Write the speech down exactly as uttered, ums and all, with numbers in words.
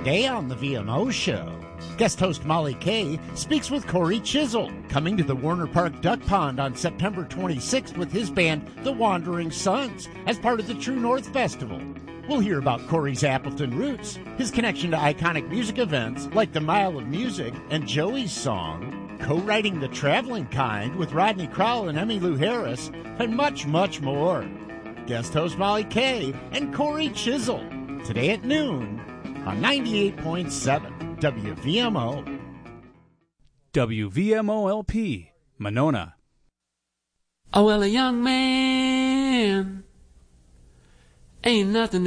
today on the V M O Show. Guest host Molly Kay speaks with Corey Chisel, coming to the Warner Park Duck Pond on September twenty-sixth with his band, The Wandering Sons, as part of the True North Festival. We'll hear about Corey's Appleton roots, his connection to iconic music events like the Mile of Music and Joey's Song, co-writing The Traveling Kind with Rodney Crowell and Emmylou Harris, and much, much more. Guest host Molly Kay and Corey Chisel, today at noon on ninety-eight point seven W V M O. W V M O L P, Monona. Oh, well, a young man ain't nothing